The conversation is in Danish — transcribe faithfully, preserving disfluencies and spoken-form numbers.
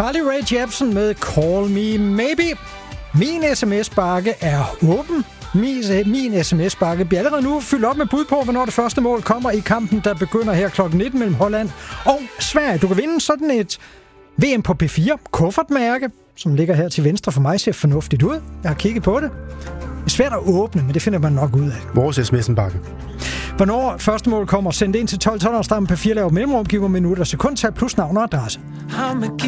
Carly Rae Jepsen med Call Me Maybe. Min sms-bakke er åben. Min, min sms-bakke bliver allerede nu fyldt op med bud på, hvornår det første mål kommer i kampen, der begynder her klokken nitten mellem Holland og Sverige. Du kan vinde sådan et V M på P fire kuffertmærke, som ligger her til venstre for mig, ser fornuftigt ud. Jeg har kigget på det. Det er svært at åbne, men det finder man nok ud af. Vores sms-bakke. Hvornår første mål kommer, send det ind til tolv tolv, og stammen P fire, laver mellemrum, giver minutter, sekundtal plus navn og adresse.